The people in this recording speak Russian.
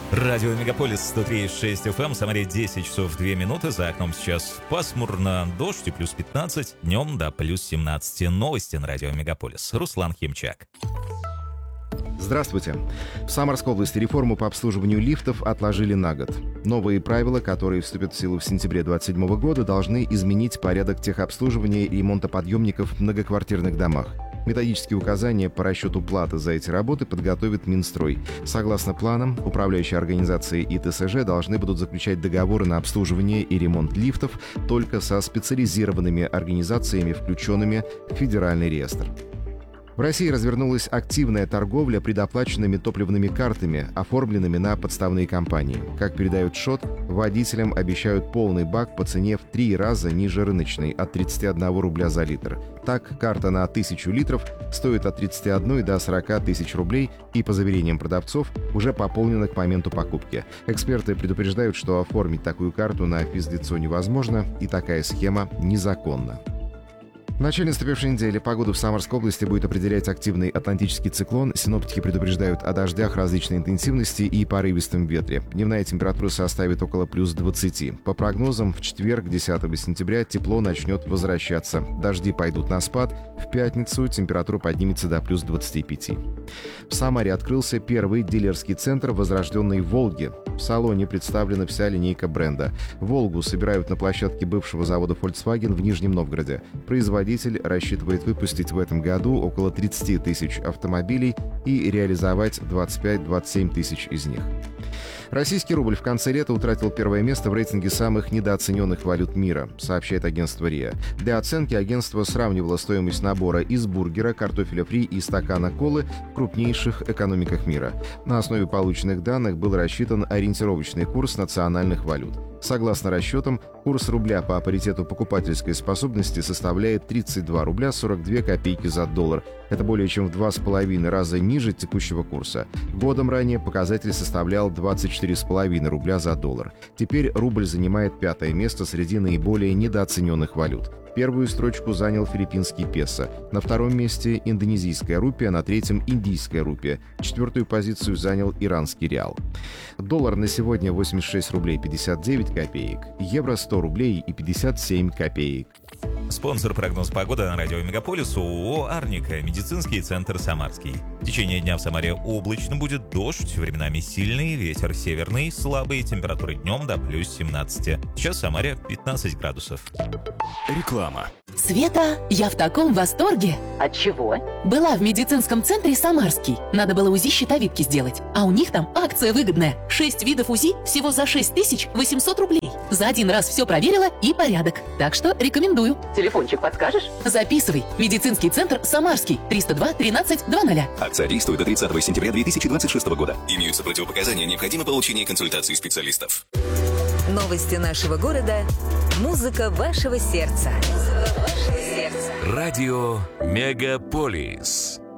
Радио Мегаполис 103,6 FM, Самаре 10 часов 2 минуты, за окном сейчас пасмурно, дождь и плюс 15, днем до плюс 17. Новости на Радио Мегаполис. Руслан Химчак. Здравствуйте. В Самарской области реформу по обслуживанию лифтов отложили на год. Новые правила, которые вступят в силу в сентябре 2027 года, должны изменить порядок техобслуживания и ремонта подъемников в многоквартирных домах. Методические указания по расчету платы за эти работы подготовит Минстрой. Согласно планам, управляющие организации и ТСЖ должны будут заключать договоры на обслуживание и ремонт лифтов только со специализированными организациями, включенными в федеральный реестр. В России развернулась активная торговля предоплаченными топливными картами, оформленными на подставные компании. Как передают ШОТ, водителям обещают полный бак по цене в 3 раза ниже рыночной, от 31 рубля за литр. Так, карта на 1000 литров стоит от 31 до 40 тысяч рублей и, по заверениям продавцов, уже пополнена к моменту покупки. Эксперты предупреждают, что оформить такую карту на физлицо невозможно, и такая схема незаконна. В начале наступившей недели погоду в Самарской области будет определять активный атлантический циклон. Синоптики предупреждают о дождях различной интенсивности и порывистом ветре. Дневная температура составит около плюс 20. По прогнозам, в четверг, 10 сентября, тепло начнет возвращаться. Дожди пойдут на спад. В пятницу температура поднимется до плюс 25. В Самаре открылся первый дилерский центр возрожденной «Волги». В салоне представлена вся линейка бренда. «Волгу» собирают на площадке бывшего завода Volkswagen в Нижнем Новгороде. Производитель рассчитывает выпустить в этом году около 30 тысяч автомобилей и реализовать 25-27 тысяч из них. Российский рубль в конце лета утратил первое место в рейтинге самых недооцененных валют мира, сообщает агентство РИА. Для оценки агентство сравнивало стоимость набора из бургера, картофеля фри и стакана колы в крупнейших экономиках мира. На основе полученных данных был рассчитан ориентировочный курс национальных валют. Согласно расчетам, курс рубля по паритету покупательской способности составляет 32 рубля 42 копейки за доллар. Это более чем в 2,5 раза ниже текущего курса. Годом ранее показатель составлял 24,5 рубля за доллар. Теперь рубль занимает 5-е место среди наиболее недооцененных валют. Первую строчку занял филиппинский песо. На втором месте индонезийская рупия, на третьем индийская рупия. 4-ю позицию занял иранский реал. Доллар на сегодня 86 рублей 59 копеек. Евро 100 рублей и 57 копеек. Спонсор прогноз погоды на Радио Мегаполис ООО «Арника», медицинский центр «Самарский». В течение дня в Самаре облачно будет дождь, временами сильный, ветер северный, слабый, температура днем до плюс 17. Сейчас в Самаре 15 градусов. Реклама. Света, я в таком восторге. От чего? Была в медицинском центре «Самарский». Надо было УЗИ щитовидки сделать. А у них там акция выгодная. 6 видов УЗИ всего за 6800 рублей. За один раз все проверила и порядок. Так что рекомендую. Телефончик подскажешь? Записывай. Медицинский центр «Самарский». 302 13 20. Акция действует до 30 сентября 2026 года. Имеются противопоказания, необходимо получение консультации специалистов. Новости нашего города. Музыка вашего сердца. Радио Мегаполис.